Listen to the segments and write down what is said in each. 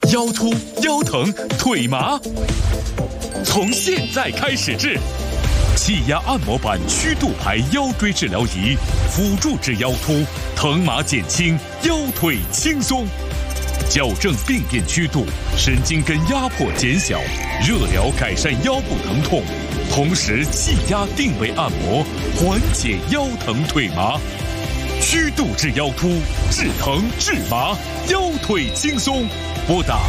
腰突、腰疼、腿麻，从现在开始治。气压按摩板曲度牌腰椎治疗仪，辅助治腰突，疼麻减轻，腰腿轻松，矫正病变曲度，神经根压迫减小，热疗改善腰部疼痛，同时气压定位按摩，缓解腰疼腿麻。曲度治腰突，治疼治麻，腰腿轻松。拨打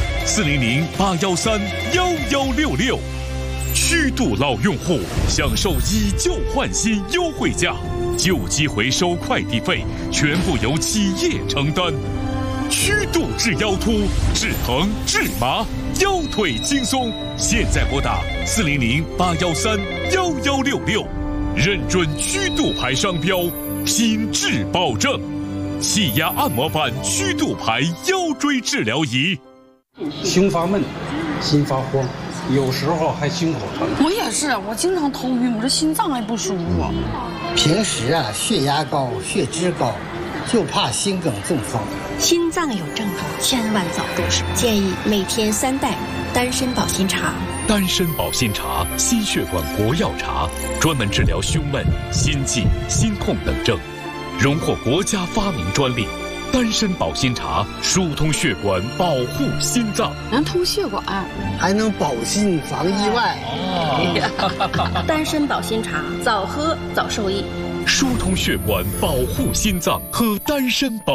400-813-1166。曲度老用户享受以旧换新优惠价，旧机回收快递费全部由企业承担。曲度治腰突，治疼治麻，腰腿轻松。现在拨打400-813-1166，认准曲度牌商标，品质保证。气压按摩板曲度牌腰椎治疗仪。 胸发闷，心发慌，有时候还胸口疼。 我也是，我经常头晕，我这心脏还不舒服。 平时血压高，血脂高，就怕心梗中风。 心脏有症状，千万早重视。建议每天3袋丹参保心茶。 丹参保心茶，心血管国药茶，专门治疗胸闷、心悸、心痛等症，荣获国家发明专利。丹参保心茶疏通血管，保护心脏， 能通血管， 还能保心防意外。 丹参保心茶，早喝早受益。 疏通血管，保护心脏，喝丹参保。